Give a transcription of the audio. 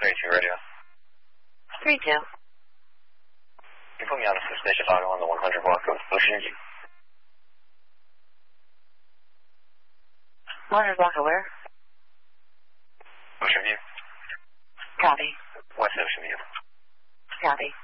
32 radio. 32. You put me on a suspicious auto on the 100 block of Ocean View. 100 block of where? Ocean View. Copy. West Ocean View. Copy.